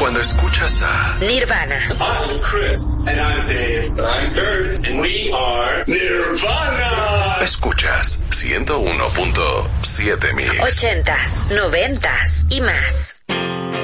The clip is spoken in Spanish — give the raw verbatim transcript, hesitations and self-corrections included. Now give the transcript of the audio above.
cuando escuchas a Nirvana. I'm Chris. And I'm Dave. I'm Kurt. And we are Nirvana. Escuchas ciento uno punto siete Mix. Ochentas, noventas y más.